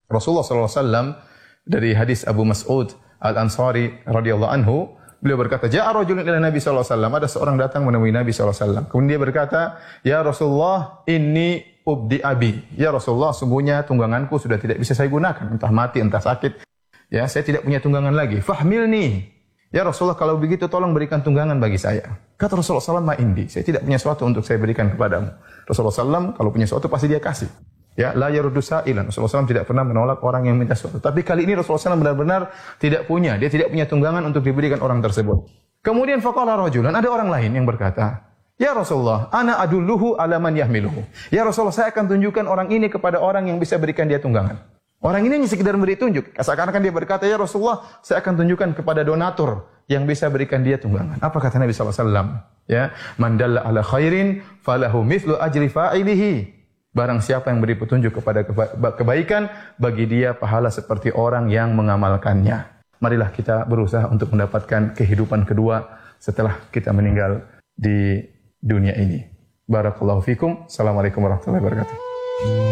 Rasulullah SAW dari hadis Abu Mas'ud Al-Ansari radhiyallahu anhu, beliau berkata, "Ja'a rajulun ila Nabi sallallahu alaihi wasallam." Ada seorang datang menemui Nabi sallallahu alaihi wasallam. Kemudian dia berkata, "Ya Rasulullah, inni ubdi abi." Ya Rasulullah, sungguhnya tungganganku sudah tidak bisa saya gunakan, entah mati, entah sakit. Ya, saya tidak punya tunggangan lagi. Fahmilni. Ya Rasulullah, kalau begitu tolong berikan tunggangan bagi saya. Kata Rasulullah SAW, "Ma indi." Saya tidak punya sesuatu untuk saya berikan kepadamu. Rasulullah SAW kalau punya sesuatu pasti dia kasih. Ya, la yaruddu sa'ilan. Rasulullah SAW tidak pernah menolak orang yang minta sesuatu. Tapi kali ini Rasulullah SAW benar-benar tidak punya. Dia tidak punya tunggangan untuk diberikan orang tersebut. Kemudian faqala rajulan, ada orang lain yang berkata, "Ya Rasulullah, ana adulluhu ala man yahmiluhu." Ya Rasulullah, saya akan tunjukkan orang ini kepada orang yang bisa berikan dia tunggangan. Orang ini hanya sekedar beri tunjuk. Seakan-akan dia berkata, "Ya Rasulullah, saya akan tunjukkan kepada donatur yang bisa berikan dia tunggangan." Apa kata Nabi SAW? Ya, "Man dalla ala khairin falahu mithlu ajri fa'ilihi." Barang siapa yang beri petunjuk kepada kebaikan, bagi dia pahala seperti orang yang mengamalkannya. Marilah kita berusaha untuk mendapatkan kehidupan kedua setelah kita meninggal di dunia ini. Barakallahu fikum. Assalamualaikum warahmatullahi wabarakatuh.